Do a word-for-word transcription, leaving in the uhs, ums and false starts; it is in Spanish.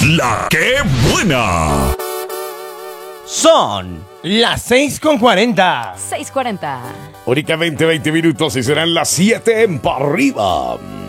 La que buena. Son las seis con cuarenta. seis cuarenta. Únicamente veinte minutos y serán las siete en pa' arriba.